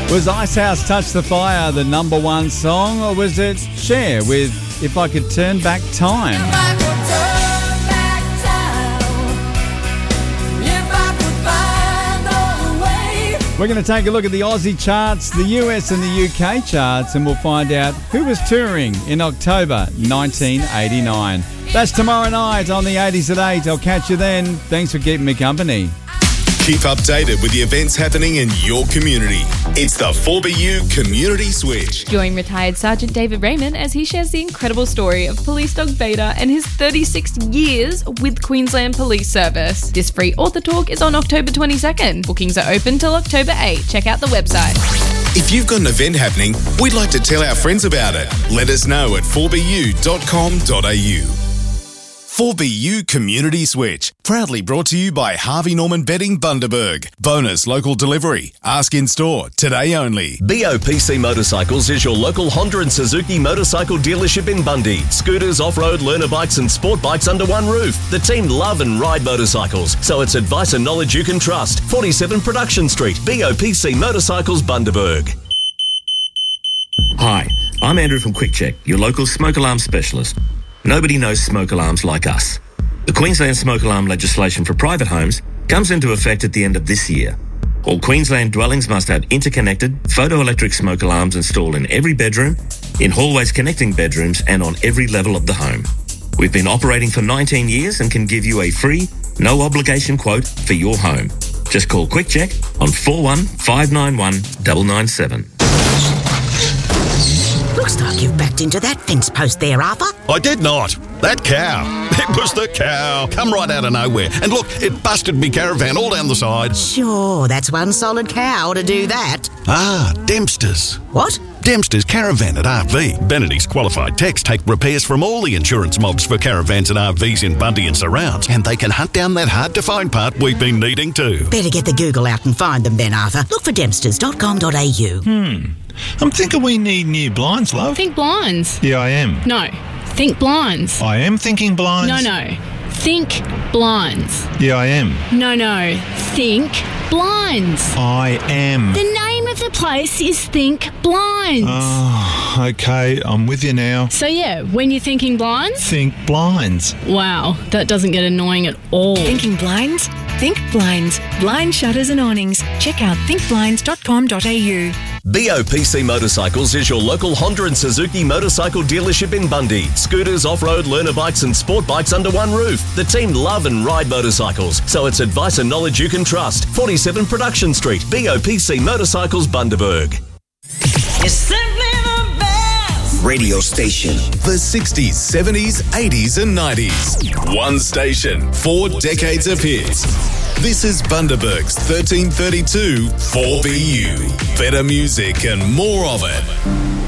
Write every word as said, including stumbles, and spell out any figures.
Was Icehouse Touch the Fire the number one song, or was it Cher with If I Could Turn Back Time? If I could turn back time, if I could find a way. We're going to take a look at the Aussie charts, the U S and the U K charts, and we'll find out who was touring in October nineteen eighty-nine. That's tomorrow night on the eighties at eight. I'll catch you then. Thanks for keeping me company. Keep updated with the events happening in your community. It's the four B U Community Switch. Join retired Sergeant David Raymond as he shares the incredible story of Police Dog Beta and his thirty-six years with Queensland Police Service. This free author talk is on October twenty-second. Bookings are open till October eighth. Check out the website. If you've got an event happening, we'd like to tell our friends about it. Let us know at four b u dot com dot a u. four B U Community Switch, proudly brought to you by Harvey Norman Bedding Bundaberg. Bonus local delivery. Ask in store, today only. B O P C Motorcycles is your local Honda and Suzuki motorcycle dealership in Bundy. Scooters, off-road, learner bikes and sport bikes under one roof. The team love and ride motorcycles, so it's advice and knowledge you can trust. forty-seven Production Street, B O P C Motorcycles, Bundaberg. Hi, I'm Andrew from Quick Check, your local smoke alarm specialist. Nobody knows smoke alarms like us. The Queensland smoke alarm legislation for private homes comes into effect at the end of this year. All Queensland dwellings must have interconnected photoelectric smoke alarms installed in every bedroom, in hallways connecting bedrooms, and on every level of the home. We've been operating for nineteen years and can give you a free, no obligation quote for your home. Just call Quick Check on four one five nine one nine nine seven. Looks like you've backed into that fence post there, Arthur. I did not. That cow. It was the cow. Come right out of nowhere. And look, it busted me caravan all down the side. Sure, that's one solid cow to do that. Ah, Dempster's. What? Dempster's Caravan at R V. Benedict's qualified techs take repairs from all the insurance mobs for caravans and R Vs in Bundy and surrounds, and they can hunt down that hard-to-find part we've been needing too. Better get the Google out and find them then, Arthur. Look for dempsters dot com dot a u. Hmm. I'm thinking we need new blinds, love. Think blinds. Yeah, I am. No. Think blinds. I am thinking blinds. No, no. Think blinds. Yeah, I am. No, no. Think blinds. I am. The name of the place is Think Blinds. Oh, okay. I'm with you now. So, yeah, when you're thinking blinds? Think blinds. Wow, that doesn't get annoying at all. Thinking blinds? Think blinds. Blind shutters and awnings. Check out think blinds dot com dot a u. B O P C Motorcycles is your local Honda and Suzuki motorcycle dealership in Bundy. Scooters, off-road, learner bikes and sport bikes under one roof. The team love and ride motorcycles, so it's advice and knowledge you can trust. forty-seven Production Street, B O P C Motorcycles, Bundaberg. It's simply the best radio station. The sixties, seventies, eighties and nineties. One station, four decades of hits. This is Bundaberg's thirteen thirty-two four B U. Better music and more of it.